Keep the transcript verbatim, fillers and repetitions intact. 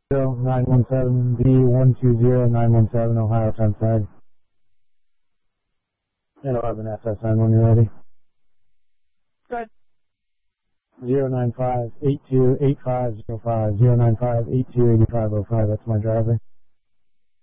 nine one seven B one two zero nine one seven Ohio Turnpike. And eleven F S N when you're ready. Good. zero nine five eight two eight five zero five, zero nine five eight two eight five zero five, that's my driver.